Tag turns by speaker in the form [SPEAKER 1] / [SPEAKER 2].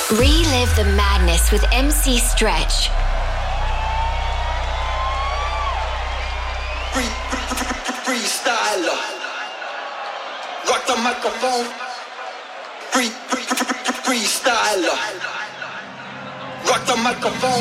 [SPEAKER 1] Relive the madness with MC Stretch.
[SPEAKER 2] Freestyler. Rock the microphone. Freestyler. Rock the microphone.